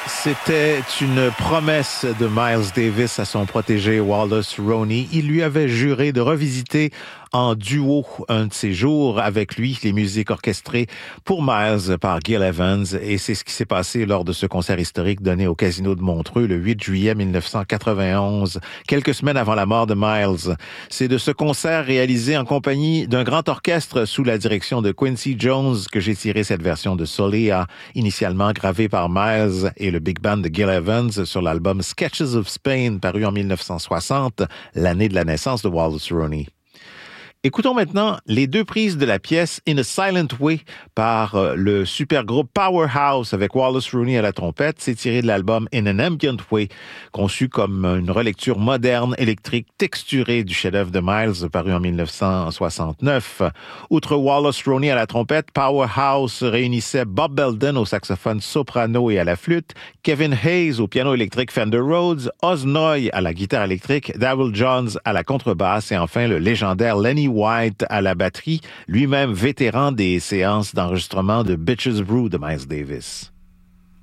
C'était une promesse de Miles Davis à son protégé Wallace Roney. Il lui avait juré de revisiter en duo un de ses jours avec lui les musiques orchestrées pour Miles par Gil Evans. Et c'est ce qui s'est passé lors de ce concert historique donné au Casino de Montreux le 8 juillet 1991, quelques semaines avant la mort de Miles. C'est de ce concert réalisé en compagnie d'un grand orchestre sous la direction de Quincy Jones que j'ai tiré cette version de Soleá, initialement gravée par Miles et le big band de Gil Evans sur l'album Sketches of Spain, paru en 1960, l'année de la naissance de Wallace Roney. Écoutons maintenant les deux prises de la pièce In a Silent Way par le super groupe Powerhouse avec Wallace Roney à la trompette. C'est tiré de l'album In an Ambient Way, conçu comme une relecture moderne, électrique, texturée du chef-d'œuvre de Miles paru en 1969. Outre Wallace Roney à la trompette, Powerhouse réunissait Bob Belden au saxophone soprano et à la flûte, Kevin Hayes au piano électrique Fender Rhodes, Oz Noy à la guitare électrique, Daryl Johns à la contrebasse et enfin le légendaire Lenny White à la batterie, lui-même vétéran des séances d'enregistrement de Bitches Brew de Miles Davis.